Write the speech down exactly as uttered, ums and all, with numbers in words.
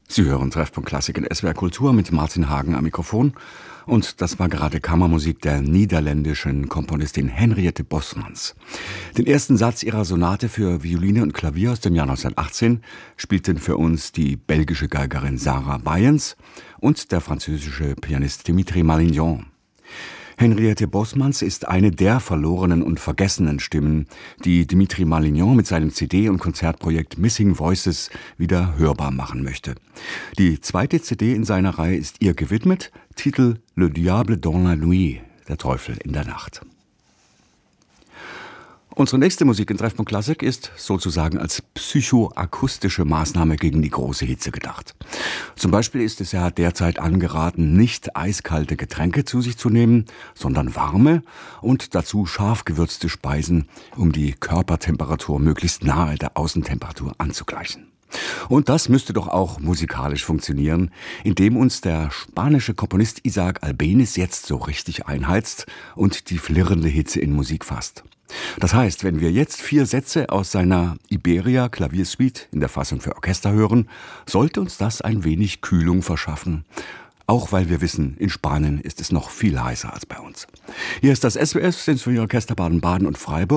Sie hören Treffpunkt Klassik in S W R Kultur mit Martin Hagen am Mikrofon. Und das war gerade Kammermusik der niederländischen Komponistin Henriette Bosmans. Den ersten Satz ihrer Sonate für Violine und Klavier aus dem Jahr neunzehnhundertachtzehn spielten für uns die belgische Geigerin Sarah Bayens und der französische Pianist Dimitri Malignon. Henriette Bosmans ist eine der verlorenen und vergessenen Stimmen, die Dimitri Malignon mit seinem C D- und Konzertprojekt Missing Voices wieder hörbar machen möchte. Die zweite C D in seiner Reihe ist ihr gewidmet, Titel Le Diable dans la Nuit, der Teufel in der Nacht. Unsere nächste Musik in Treffpunkt Klassik ist sozusagen als psychoakustische Maßnahme gegen die große Hitze gedacht. Zum Beispiel ist es ja derzeit angeraten, nicht eiskalte Getränke zu sich zu nehmen, sondern warme und dazu scharf gewürzte Speisen, um die Körpertemperatur möglichst nahe der Außentemperatur anzugleichen. Und das müsste doch auch musikalisch funktionieren, indem uns der spanische Komponist Isaac Albéniz jetzt so richtig einheizt und die flirrende Hitze in Musik fasst. Das heißt, wenn wir jetzt vier Sätze aus seiner Iberia Klaviersuite in der Fassung für Orchester hören, sollte uns das ein wenig Kühlung verschaffen. Auch weil wir wissen, in Spanien ist es noch viel heißer als bei uns. Hier ist das S W S Sinfonieorchester Baden-Baden und Freiburg.